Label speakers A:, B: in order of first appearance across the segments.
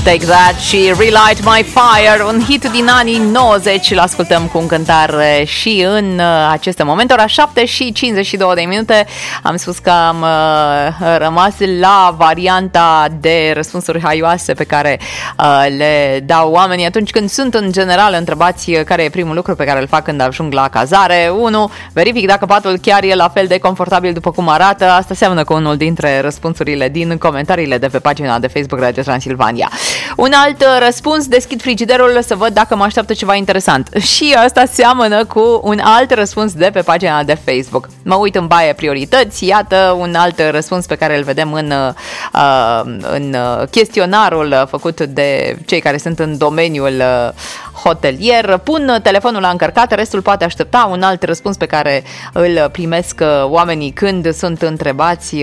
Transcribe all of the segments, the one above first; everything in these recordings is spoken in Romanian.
A: Take That și Relight My Fire, un hit din anii 90, îl ascultăm cu încântare și în aceste momente. Ora 7 și 52 de minute. Am spus că am rămas la varianta de răspunsuri haioase pe care le dau oamenii atunci când sunt în general întrebați care e primul lucru pe care îl fac când ajung la cazare. 1. Verific dacă patul chiar e la fel de confortabil după cum arată. Asta seamănă cu unul dintre răspunsurile din comentariile de pe pagina de Facebook Radio Transilvania. Un alt răspuns: deschid frigiderul să văd dacă mă așteaptă ceva interesant. Și asta seamănă cu un alt răspuns de pe pagina de Facebook. Mă uit în baie, priorități. Iată un alt răspuns pe care îl vedem în chestionarul făcut de cei care sunt în domeniul hotelier. Pun telefonul la încărcat, restul poate aștepta. Un alt răspuns pe care îl primesc oamenii când sunt întrebați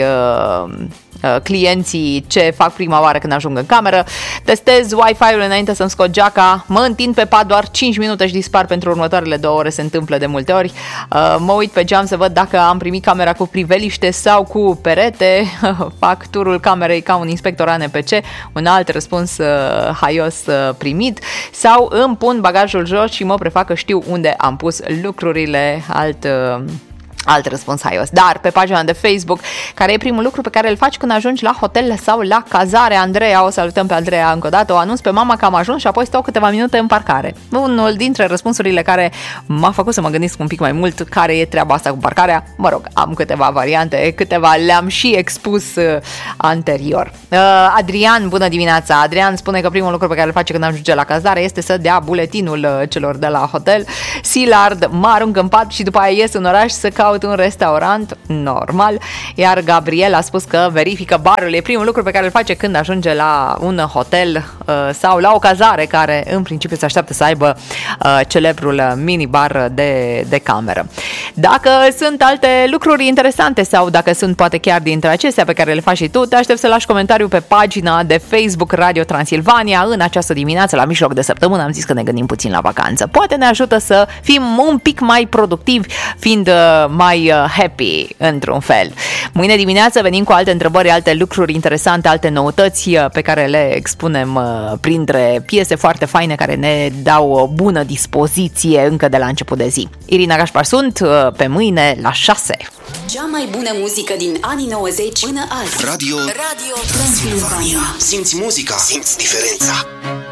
A: clienții ce fac prima oară când ajung în cameră: testez Wi-Fi-ul înainte să-mi scot geaca, mă întind pe pat doar 5 minute și dispar pentru următoarele 2 ore, se întâmplă de multe ori, mă uit pe geam să văd dacă am primit camera cu priveliște sau cu perete, fac turul camerei ca un inspector ANPC, un alt răspuns haios primit, sau îmi pun bagajul jos și mă prefac că știu unde am pus lucrurile, alt răspuns haios. Dar pe pagina de Facebook, care e primul lucru pe care îl faci când ajungi la hotel sau la cazare? Andreea, o salutăm pe Andreea încă o dată, o anunț pe mama că am ajuns și apoi stau câteva minute în parcare. Unul dintre răspunsurile care m-a făcut să mă gândesc un pic mai mult care e treaba asta cu parcarea. Mă rog, am câteva variante, câteva le-am și expus anterior. Adrian, bună dimineața! Adrian spune că primul lucru pe care îl face când ajunge la cazare este să dea buletinul celor de la hotel. Silard: mă arunc în pat și după aia ies în oraș să caut un restaurant, normal. Iar Gabriel a spus că verifică barul, e primul lucru pe care îl face când ajunge la un hotel sau la o cazare care în principiu se așteaptă să aibă celebrul minibar de cameră. Dacă sunt alte lucruri interesante sau dacă sunt poate chiar dintre acestea pe care le faci și tu, te aștept să lași comentariu pe pagina de Facebook Radio Transilvania. În această dimineață, la mijloc de săptămână, am zis că ne gândim puțin la vacanță. Poate ne ajută să fim un pic mai productivi, fiind mai happy într-un fel. Mâine dimineață venim cu alte întrebări, alte lucruri interesante, alte noutăți pe care le expunem printre piese foarte faine care ne dau o bună dispoziție încă de la început de zi. Irina Gașpar sunt, pe mâine la 6.
B: Cea mai bună muzică din anii 90 până azi.
C: Radio Transilvania. Simți muzica, simți diferența.